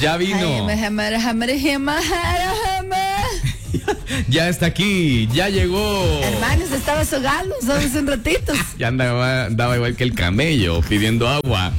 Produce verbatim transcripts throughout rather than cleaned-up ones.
Ya vino. Ya está aquí, ya llegó. Hermano, se estaba ahogando hace un ratito. Ya andaba, andaba igual que el camello, pidiendo agua.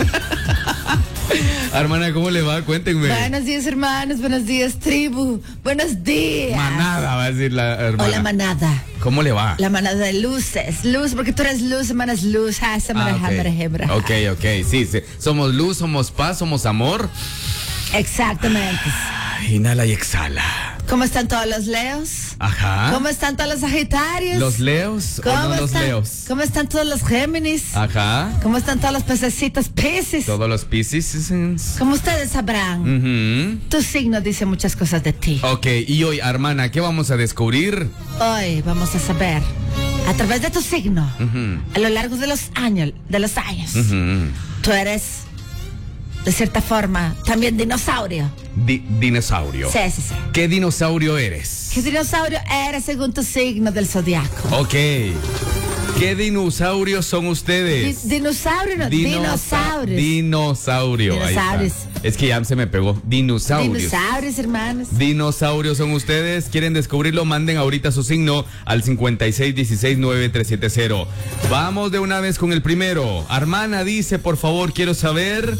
Hermana, ¿cómo le va? Cuéntenme. Buenos días, hermanos. Buenos días, tribu. Buenos días. Manada, va a decir la hermana. Hola, manada. ¿Cómo le va? La manada de luces. Luz, porque tú eres luz, hermana, es luz. Ah, ah, okay. ok, ok, sí, sí. Somos luz, somos paz, somos amor. Exactamente. Inhala y exhala. ¿Cómo están todos los leos? Ajá. ¿Cómo están todos los sagitarios? ¿Los leos o no los leos? ¿Cómo están todos los géminis? Ajá. ¿Cómo están todos los pececitos piscis? Todos los piscis. Como ustedes sabrán, uh-huh. tu signo dice muchas cosas de ti. Ok, y hoy, hermana, ¿qué vamos a descubrir? Hoy vamos a saber, a través de tu signo, uh-huh. a lo largo de los años, de los años, uh-huh. tú eres, de cierta forma, también dinosaurio. Di- dinosaurio. Sí, sí, sí. ¿Qué dinosaurio eres? ¿Qué dinosaurio eres según tu signo del zodiaco? Ok. ¿Qué dinosaurios son ustedes? Di- dinosaurio, no, Dinosa- dinosaurios. Dinosaurio. Dinosaurios. Ahí está. Es que ya se me pegó. Dinosaurios. Dinosaurios, hermanos. Dinosaurios son ustedes. ¿Quieren descubrirlo? Manden ahorita su signo al cincuenta y seis dieciséis noventa y tres setenta. Vamos de una vez con el primero. Hermana dice, por favor, quiero saber...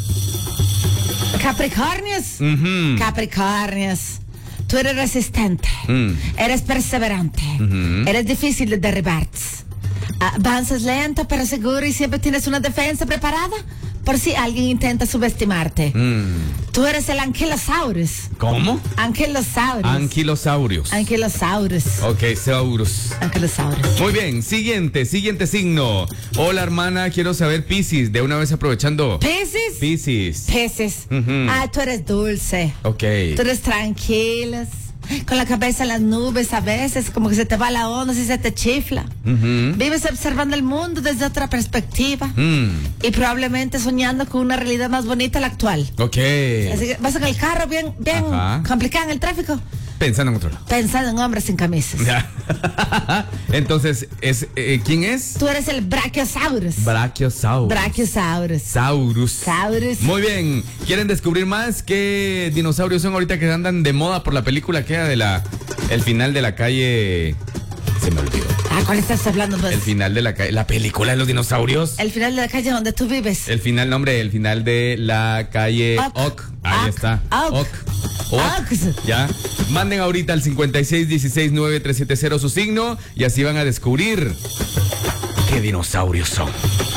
Capricornios. Uh-huh. Capricornios. Tú eres resistente. Mm. Eres perseverante. Uh-huh. Eres difícil de derribar. Avanzas lento pero seguro y siempre tienes una defensa preparada por si alguien intenta subestimarte. Mm. Tú eres el anquilosaurus. ¿Cómo? Anquilosaurus. Anquilosaurios. Anquilosaurus. Ok, saurus. Anquilosaurus. Muy bien, siguiente, siguiente signo. Hola, hermana, quiero saber Piscis, de una vez aprovechando. ¿Piscis? Piscis. Piscis. Uh-huh. Ah, tú eres dulce. Ok. Tú eres tranquila, con la cabeza en las nubes a veces, como que se te va la onda, si se te chifla. Uh-huh. Vives observando el mundo desde otra perspectiva Mm. y probablemente soñando con una realidad más bonita a la actual. Ok. Así que vas en el carro bien, bien Ajá. complicado en el tráfico, Pensando en otro lado. pensando en hombres sin camisas. Ya. Entonces, es, eh, ¿quién es? Tú eres el Brachiosaurus. Brachiosaurus. Brachiosaurus. Saurus. Saurus. Muy bien. ¿Quieren descubrir más qué dinosaurios son ahorita que andan de moda por la película que era de la el final de la calle? Se me olvidó. Ah, ¿cuál estás hablando, pues? El final de la calle, la película de los dinosaurios. El final de la calle donde tú vives. El final, nombre, el final de la calle Ock. Ock. Ahí Ock. está. Ock. Ock. Ock. Ock. Ya. Manden ahorita al cincuenta y seis dieciséis noventa y tres setenta su signo y así van a descubrir qué dinosaurios son.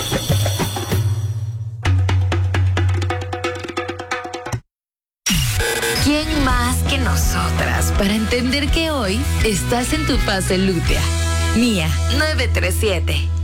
¿Quién más que nosotras para entender que hoy estás en tu fase lútea? Mía, nueve tres siete.